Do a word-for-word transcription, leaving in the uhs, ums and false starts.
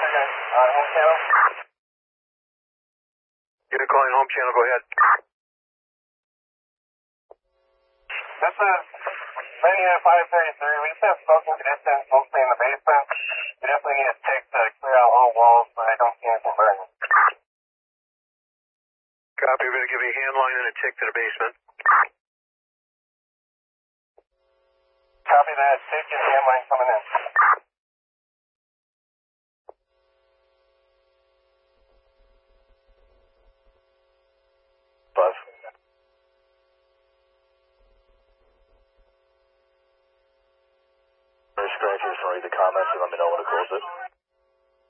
Okay, uh, home channel. Unit calling home channel, go ahead. This is Mania five thirty-three. We just have smoking distance, mostly in the basement. We definitely need a tick to clear out all walls, but I don't see anything burning. Copy, we're going to give you a hand line and a tick to the basement. Copy that, tick and hand line coming in. Five. Scratchers, read the comments and let me know when to close it.